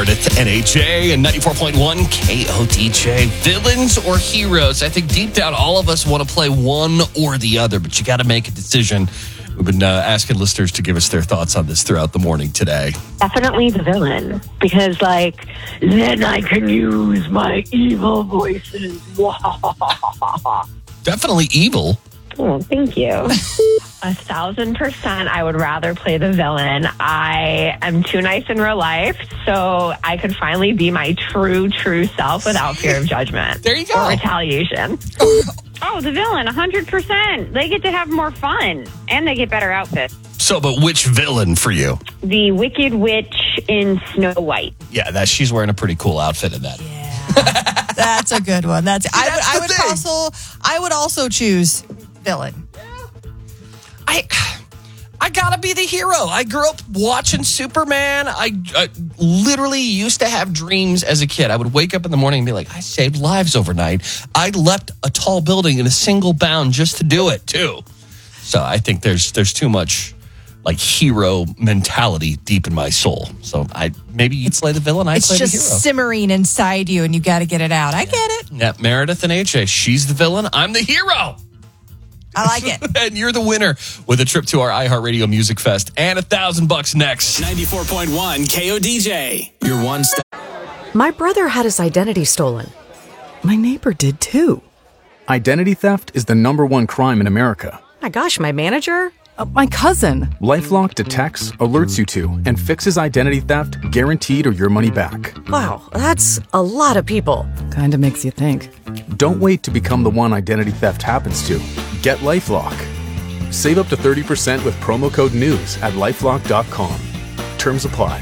Meredith and AJ and 94.1 KOTJ. Villains or heroes? I think deep down all of us want to play one or the other, but you got to make a decision. We've been asking listeners to give us their thoughts on this throughout the morning today. Definitely the villain, because then I can use my evil voices. Definitely evil. Oh, thank you. 1,000%, I would rather play the villain. I am too nice in real life, so I could finally be my true self without fear of judgment. There you go. Or retaliation. Oh, the villain, 100%. They get to have more fun, and they get better outfits. So, but which villain for you? The Wicked Witch in Snow White. Yeah, she's wearing a pretty cool outfit in that. Yeah, that's a good one. I would also choose villain. I gotta be the hero. I grew up watching Superman. I literally used to have dreams as a kid. I would wake up in the morning and be like, I saved lives overnight. I leapt a tall building in a single bound just to do it, too. So I think there's too much hero mentality deep in my soul. So maybe you play the villain, I play the hero. It's just simmering inside you and you got to get it out. I get it. Yeah, Meredith and AJ, she's the villain. I'm the hero. I like it. And you're the winner with a trip to our iHeartRadio Music Fest and $1,000 next. 94.1 KODJ. Your one step. My brother had his identity stolen. My neighbor did too. Identity theft is the #1 crime in America. My gosh, my manager? My cousin. LifeLock detects, alerts you to, and fixes identity theft guaranteed or your money back. Wow, that's a lot of people. Kinda makes you think. Don't wait to become the one identity theft happens to. Get LifeLock. Save up to 30% with promo code NEWS at LifeLock.com. Terms apply.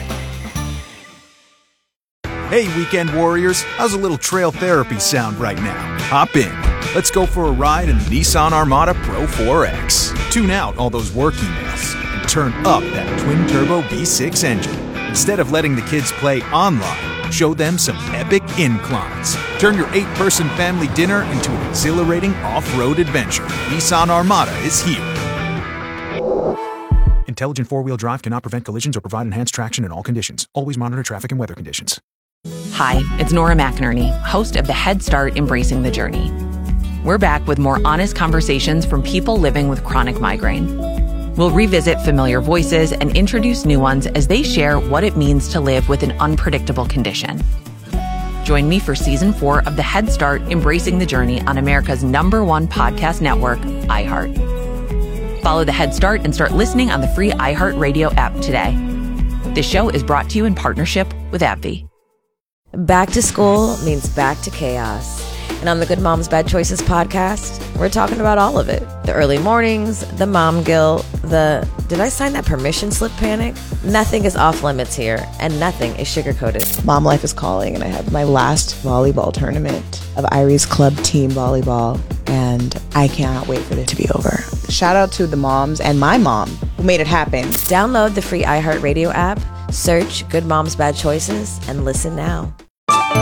Hey, weekend warriors, how's a little trail therapy sound right now? Hop in. Let's go for a ride in the Nissan Armada Pro 4X. Tune out all those work emails and turn up that twin-turbo V6 engine. Instead of letting the kids play online, show them some epic inclines. Turn your 8-person family dinner into an exhilarating off-road adventure. Nissan Armada is here. Intelligent four-wheel drive cannot prevent collisions or provide enhanced traction in all conditions. Always monitor traffic and weather conditions. Hi, it's Nora McInerney, host of the Head Start Embracing the Journey. We're back with more honest conversations from people living with chronic migraine. We'll revisit familiar voices and introduce new ones as they share what it means to live with an unpredictable condition. Join me for Season 4 of the Head Start Embracing the Journey on America's #1 podcast network, iHeart. Follow the Head Start and start listening on the free iHeartRadio app today. This show is brought to you in partnership with AbbVie. Back to school means back to chaos. And on the Good Moms Bad Choices podcast, we're talking about all of it. The early mornings, the mom guilt, did I sign that permission slip panic? Nothing is off limits here, and nothing is sugar-coated. Mom life is calling, and I have my last volleyball tournament of Irie's club team volleyball, and I cannot wait for it to be over. Shout out to the moms and my mom who made it happen. Download the free iHeartRadio app, search Good Moms Bad Choices, and listen now.